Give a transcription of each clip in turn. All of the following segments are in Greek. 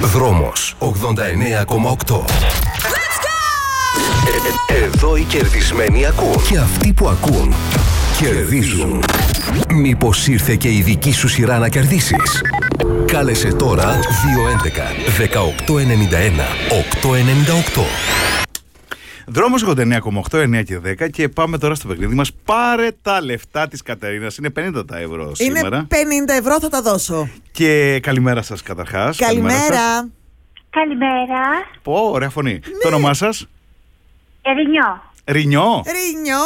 Δρόμος 89,8. Εδώ οι κερδισμένοι ακούν. Και αυτοί που ακούν κερδίζουν. Μήπως ήρθε και η δική σου σειρά να κερδίσεις? Κάλεσε τώρα 211-1891-898. Δρόμος 89,8, 9 και 10 και πάμε τώρα στο παιχνίδι μας. Πάρε τα λεφτά της Κατερίνας. Είναι 50 ευρώ σήμερα. Είναι 50 ευρώ, θα τα δώσω. Και καλημέρα σας καταρχάς. Καλημέρα. Καλημέρα. Πω, ωραία φωνή. Ναι. Το όνομά σας? Ρινιό. Ρινιό. Ρινιό.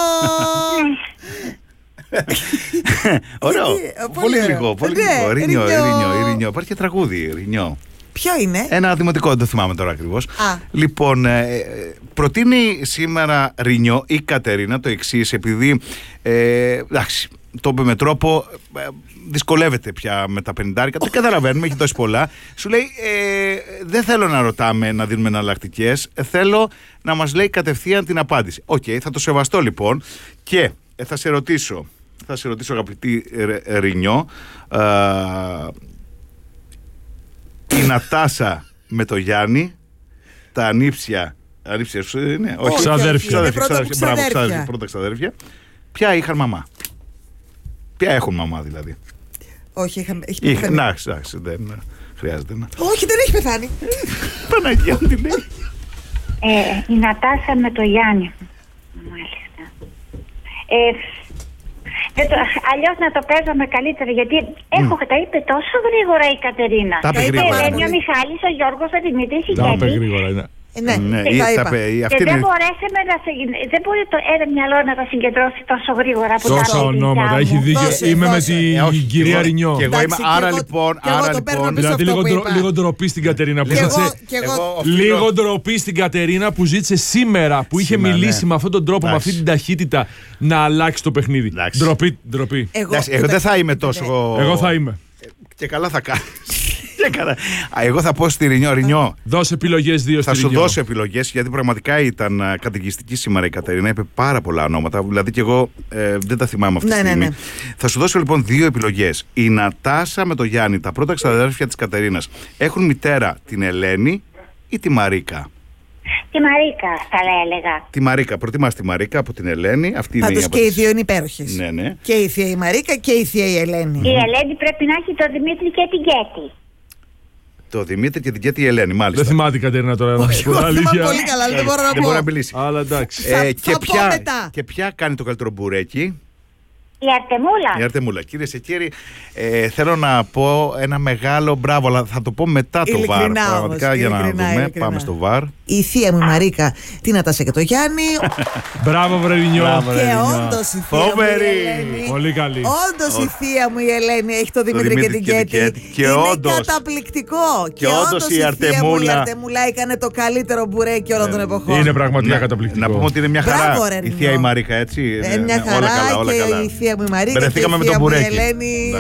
Ωραίο. Πολύ λίγο. Ρινιό. Υπάρχει και τραγούδι, Ρινιό. Ποιο είναι? Ένα δημοτικό, δεν το θυμάμαι τώρα ακριβώς. Λοιπόν, προτείνει σήμερα Ρινιό η Κατερίνα το εξής, επειδή εντάξει, το είπε με τρόπο, δυσκολεύεται πια με τα 50, το καταλαβαίνουμε, έχει δώσει πολλά. Σου λέει, δεν θέλω να ρωτάμε, να δίνουμε εναλλακτικές, θέλω να μας λέει κατευθείαν την απάντηση. Οκ, θα το σεβαστώ λοιπόν και θα σε ρωτήσω αγαπητή Ρινιό, η Νατάσα με το Γιάννη, τα ανήψια σου είναι? Όχι, ξαδέρφια. Πρώτα ξαδέρφια. Ποια είχαν μαμά? Ποια έχουν μαμά δηλαδή? Όχι, έχει πεθάνει. Εντάξει, δεν χρειάζεται να... Όχι, δεν έχει πεθάνει. Παναγία μου, τι λέει? Η Νατάσα με το Γιάννη. Μάλιστα. Αλλιώς να το παίζαμε καλύτερα, γιατί τα είπε τόσο γρήγορα η Κατερίνα. Τα είπε γρήγορα. Ο Μιχάλης, ο Γιώργος, ο Δημήτρης, η Τα είπε Γέννη. γρήγορα, Ναι, Και δεν μπορέσαμε δεν μπορεί το ένα μυαλό να τα συγκεντρώσει τόσο γρήγορα που τα τόσα ονόματα, έχει δίκιο. Είμαι με την κυρία Ρινιό. Και εγώ είμαι, άρα λοιπόν. Δηλαδή λίγο ντροπή στην Κατερίνα που ζήτησε. Λίγο ντροπή στην Κατερίνα που ζήτησε σήμερα, που είχε μιλήσει με αυτόν τον τρόπο, με αυτή την ταχύτητα, να αλλάξει το παιχνίδι. Ντροπή. Εγώ δεν θα είμαι τόσο. Εγώ θα είμαι. Και καλά θα κάνω. Εγώ θα πω στη Ρινιό. Δώσε επιλογές 2 στη Ρινιό. Θα σου δώσω επιλογές, γιατί πραγματικά ήταν καταιγιστική σήμερα η Κατερίνα. Είπε πάρα πολλά ονόματα. Δηλαδή και εγώ δεν τα θυμάμαι αυτή τη στιγμή. Ναι. Θα σου δώσω λοιπόν 2 επιλογές. Η Νατάσα με το Γιάννη, τα πρώτα ξαδέρφια της Κατερίνας, έχουν μητέρα την Ελένη ή τη Μαρίκα? Τη Μαρίκα θα έλεγα. Τη Μαρίκα, προτιμάς τη Μαρίκα από την Ελένη. Πάντως και οι δύο είναι υπέροχες. Ναι. Και η θεία η Μαρίκα και η θεία η Ελένη. Η Ελένη πρέπει να έχει τον Δημήτρη και την Κέτη. Το Δημήτρη και την Κέτη η Ελένη, μάλιστα. Δεν θυμάται η Κατερίνα τώρα. Όχι, θυμάμαι πολύ καλά, δεν μπορώ να πω. Δεν μπορεί να μιλήσει. Αλλά εντάξει. Και ποια κάνει το καλύτερο μπουρέκι? Η Αρτεμούλα. Κυρίες και κύριοι, θέλω να πω ένα μεγάλο μπράβο, αλλά θα το πω μετά το βαρ. Πραγματικά για να δούμε. Πάμε στο βαρ. Η θεία μου Μαρίκα, την Νατάσα και το Γιάννη. Μπράβο, Βρενινιό. Και όντως η θεία μου η Ελένη. Πολύ καλή. Όντως η θεία μου η Ελένη έχει το Δημήτρη και την Κέτη. Είναι καταπληκτικό. Και όντως η Αρτεμούλα έκανε το καλύτερο μπουρέκι όλων των εποχών. Είναι πραγματικά καταπληκτικό. Να πούμε ότι είναι μια χαρά η θεία η Μαρίκα, έτσι. Μια χαρά και η θεία μου η Μαρίκα και η θεία μου η Ελένη.